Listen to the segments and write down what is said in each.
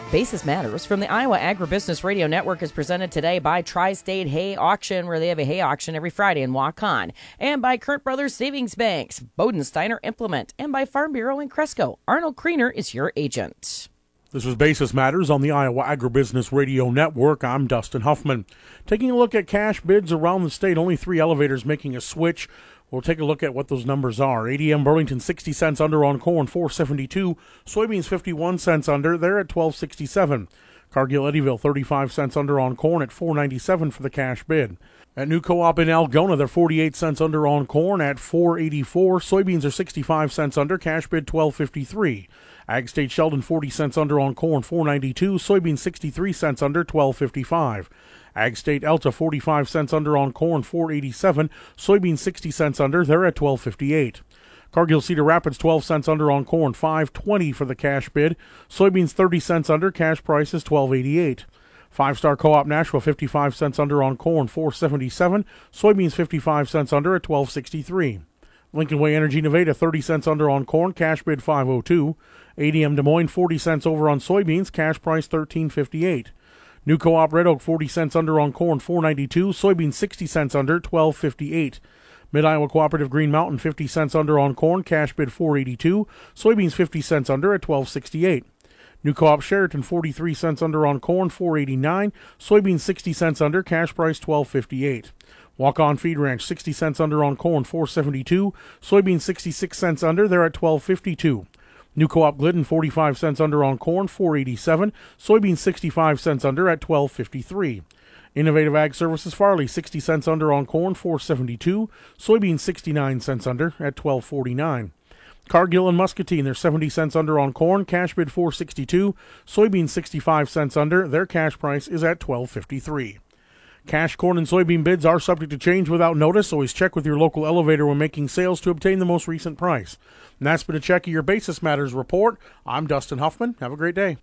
Basis Matters from the Iowa Agribusiness Radio Network is presented today by Tri-State Hay Auction, where they have a hay auction every Friday in Waukon, and by Kern Brothers Savings Banks, Bodensteiner Implement, and by Farm Bureau in Cresco. Arnold Kriener is your agent. This is Basis Matters on the Iowa Agribusiness Radio Network. I'm Dustin Huffman. Taking a look at cash bids around the state, only 3 elevators making a switch. We'll take a look at what those numbers are. ADM Burlington 60 cents under on corn, $4.72. Soybeans 51 cents under, they're at $12.67. Cargill Eddyville 35 cents under on corn at $4.97 for the cash bid. At New Co-op in Algona, they're 48 cents under on corn at $4.84. Soybeans are 65 cents under, cash bid $12.53. Ag State Sheldon 40 cents under on corn, $4.92. Soybeans 63 cents under, $12.55. Ag State Elta 45 cents under on corn, $4.87. Soybeans 60 cents under, they're at $12.58. Cargill Cedar Rapids 12 cents under on corn, $5.20 for the cash bid. Soybeans 30 cents under, cash price is $12.88. Five Star Co-op Nashua 55 cents under on corn, $4.77. Soybeans 55 cents under at $12.63. Lincoln Way Energy Nevada 30 cents under on corn, cash bid $5.02. ADM Des Moines 40 cents over on soybeans, cash price $13.58. New Co-op Red Oak 40 cents under on corn, $4.92. Soybeans 60 cents under, $12.58. Mid-Iowa Cooperative Green Mountain 50 cents under on corn, cash bid $4.82. Soybeans 50 cents under at $12.68. New Co-op Sheraton 43 cents under on corn, $4.89. Soybeans 60 cents under, cash price $12.58. Walk-On Feed Ranch 60 cents under on corn, $4.72. Soybeans 66 cents under, they're at $12.52. New Co-op Glidden 45 cents under on corn, $4.87. Soybeans 65 cents under at $12.53. Innovative Ag Services Farley 60 cents under on corn, $4.72. Soybeans 69 cents under at $12.49. Cargill and Muscatine, they're 70 cents under on corn, cash bid $4.62. Soybeans 65 cents under, their cash price is at $12.53. Cash corn and soybean bids are subject to change without notice. Always check with your local elevator when making sales to obtain the most recent price. And that's been a check of your Basis Matters report. I'm Dustin Huffman. Have a great day.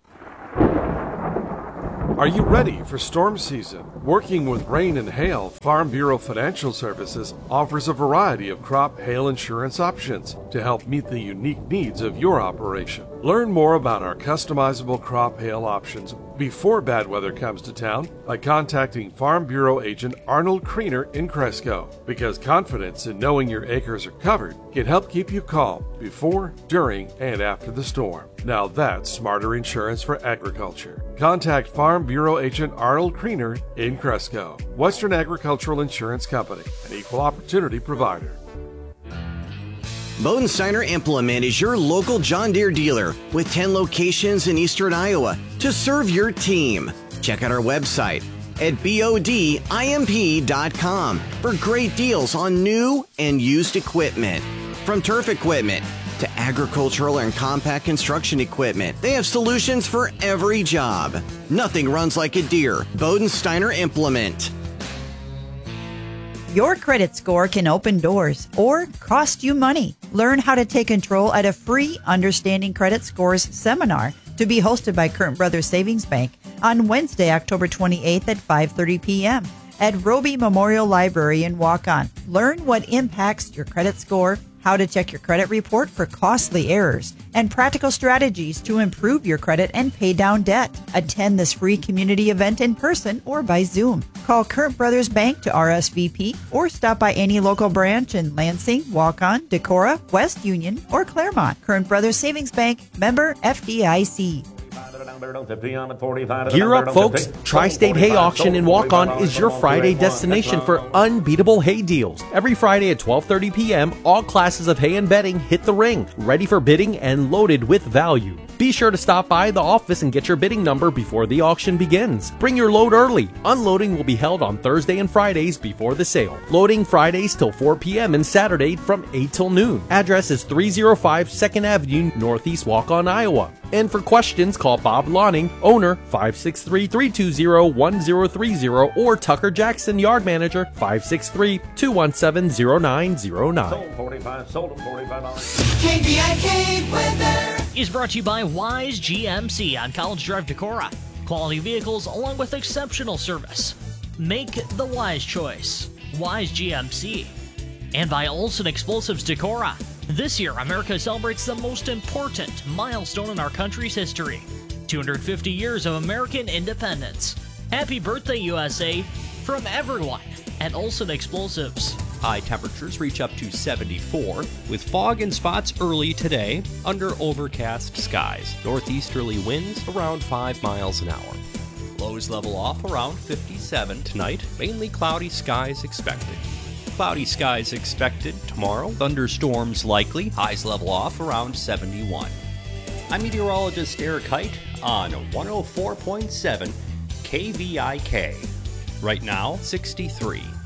Are you ready for storm season? Working with rain and hail, Farm Bureau Financial Services offers a variety of crop hail insurance options to help meet the unique needs of your operation. Learn more about our customizable crop hail options before bad weather comes to town by contacting Farm Bureau agent Arnold Kriener in Cresco, because confidence in knowing your acres are covered can help keep you calm before, during, and after the storm. Now that's smarter insurance for agriculture. Contact Farm Bureau agent Arnold Kriener in Cresco. Western Agricultural Insurance Company, an equal opportunity provider. Bodensteiner Implement is your local John Deere dealer with 10 locations in eastern Iowa to serve your team. Check out our website at bodimp.com for great deals on new and used equipment. From turf equipment to agricultural and compact construction equipment, they have solutions for every job. Nothing runs like a Deere. Bodensteiner Implement. Your credit score can open doors or cost you money. Learn how to take control at a free Understanding Credit Scores seminar to be hosted by Kern Brothers Savings Bank on Wednesday, October 28th at 5:30 p.m. at Roby Memorial Library in Waukon. Learn what impacts your credit score, how to check your credit report for costly errors, and practical strategies to improve your credit and pay down debt. Attend this free community event in person or by Zoom. Call Kern Brothers Bank to RSVP or stop by any local branch in Lansing, Waukon, Decorah, West Union, or Claremont. Kern Brothers Savings Bank, member FDIC. Gear up, folks. Tri-State Hay Auction in Waukon is your Friday destination for unbeatable hay deals. Every Friday at 12:30 p.m., all classes of hay and bedding hit the ring, ready for bidding and loaded with value. Be sure to stop by the office and get your bidding number before the auction begins. Bring your load early. Unloading will be held on Thursday and Fridays before the sale. Loading Fridays till 4 p.m. and Saturday from 8 till noon. Address is 305 2nd Avenue, Northeast Waukon, Iowa. And for questions, call Bob Lawning, owner, 563-320-1030, or Tucker Jackson, yard manager, 563-217-0909. KBIK weather is brought to you by Wise GMC on College Drive, Decorah. Quality vehicles along with exceptional service. Make the wise choice. Wise GMC. And by Olson Explosives Decorah. This year, America celebrates the most important milestone in our country's history. 250 years of American independence. Happy birthday, USA, from everyone at Olson Explosives. High temperatures reach up to 74, with fog and spots early today under overcast skies. Northeasterly winds around 5 miles an hour. Lows level off around 57 tonight. Mainly cloudy skies expected. Cloudy skies expected tomorrow. Thunderstorms likely. Highs level off around 71. I'm meteorologist Eric Height on 104.7 KVIK. Right now, 63.